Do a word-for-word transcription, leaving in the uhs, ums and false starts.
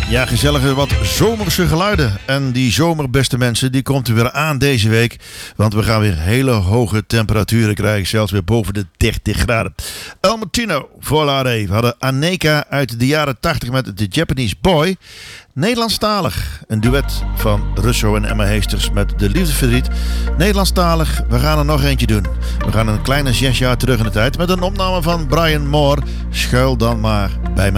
Ja, gezellige wat zomerse geluiden. En die zomer, beste mensen, die komt er weer aan deze week. Want we gaan weer hele hoge temperaturen krijgen. Zelfs weer boven de dertig graden. El Martino, Volare. We hadden Aneka uit de jaren tachtig met The Japanese Boy. Nederlandstalig. Een duet van Russo en Emma Heesters met De Liefdesverdriet. Nederlandstalig. We gaan er nog eentje doen. We gaan een kleine zes jaar terug in de tijd met een opname van Brian Moore. Schuil dan maar bij mij.